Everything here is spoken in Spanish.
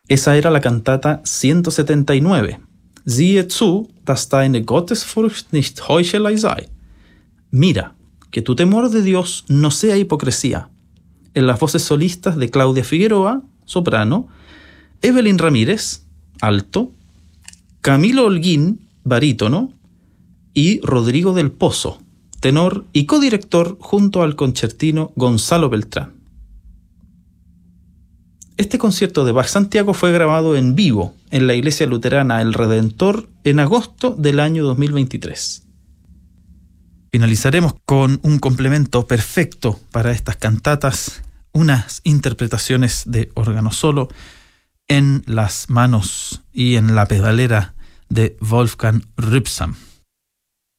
Esa era la cantata 179. Siehe zu, dass deine Gottesfurcht nicht Heuchelei sei. Mira, que tu temor de Dios no sea hipocresía. En las voces solistas de Claudia Figueroa, soprano, Evelyn Ramírez, alto, Camilo Holguín, barítono, y Rodrigo del Pozo, tenor y codirector junto al concertino Gonzalo Beltrán. Este concierto de Bach Santiago fue grabado en vivo en la Iglesia Luterana El Redentor en agosto del año 2023. Finalizaremos con un complemento perfecto para estas cantatas, unas interpretaciones de órgano solo en las manos y en la pedalera de Wolfgang Rübsam.